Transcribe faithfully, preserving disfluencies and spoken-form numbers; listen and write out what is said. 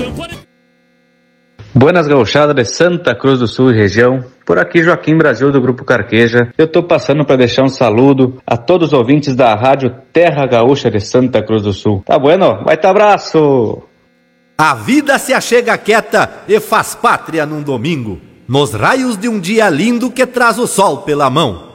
Buenas gauchadas de Santa Cruz do Sul e região. Por aqui Joaquim Brasil do Grupo Carqueja. Eu tô passando para deixar um saludo a todos os ouvintes da Rádio Terra Gaúcha de Santa Cruz do Sul. Tá bueno? Vai tá abraço! A vida se achega quieta e faz pátria num domingo, nos raios de um dia lindo que traz o sol pela mão.